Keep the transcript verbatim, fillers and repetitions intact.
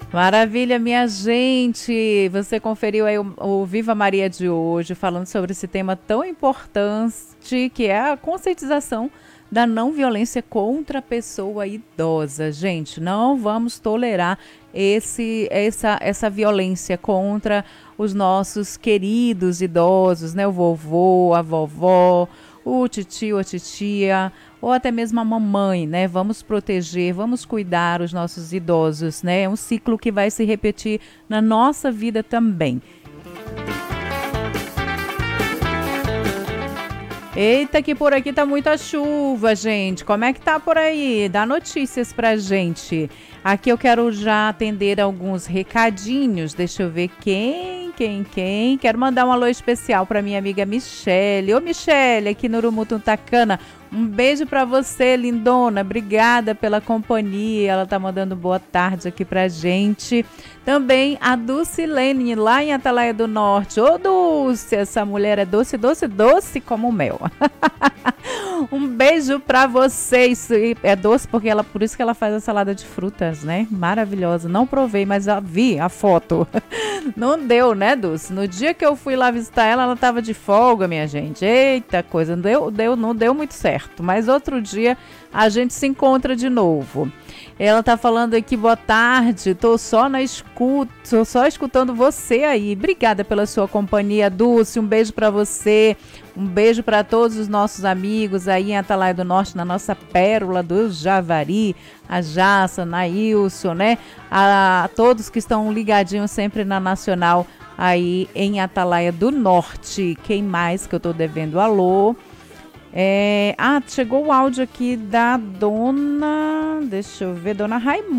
Maravilha, minha gente. Você conferiu aí o, o Viva Maria de hoje, falando sobre esse tema tão importante que é a conscientização da não violência contra a pessoa idosa. Gente, não vamos tolerar esse, essa, essa violência contra os nossos queridos idosos, né? O vovô, a vovó, o titio, a titia, ou até mesmo a mamãe, né? Vamos proteger, vamos cuidar os nossos idosos, né? É um ciclo que vai se repetir na nossa vida também. Eita, que por aqui tá muita chuva, gente. Como é que tá por aí? Dá notícias pra gente. Aqui eu quero já atender alguns recadinhos. Deixa eu ver quem, quem, quem. Quero mandar um alô especial pra minha amiga Michele. Ô, Michele, aqui no Urumutum Tacana. Um beijo pra você, lindona. Obrigada pela companhia. Ela tá mandando boa tarde aqui pra gente. Também a Dulcilene, lá em Atalaia do Norte. Ô, Dulce, essa mulher é doce, doce, doce como mel. Um beijo pra vocês. É doce porque ela, por isso que ela faz a salada de frutas, né? Maravilhosa. Não provei, mas já vi a foto. Não deu, né, Dulce? No dia que eu fui lá visitar ela, ela tava de folga, minha gente. Eita coisa, não deu, deu, não deu muito certo. Mas outro dia a gente se encontra de novo. Ela tá falando aqui, boa tarde, tô só na escuta, tô só escutando você aí. Obrigada pela sua companhia, Dulce, um beijo pra você, um beijo pra todos os nossos amigos aí em Atalaia do Norte, na nossa pérola do Javari, a Jaça, Nailson, né? A, a todos que estão ligadinhos sempre na Nacional aí em Atalaia do Norte. Quem mais que eu tô devendo alô? É, ah, chegou o áudio aqui da dona, deixa eu ver, dona Raimunda.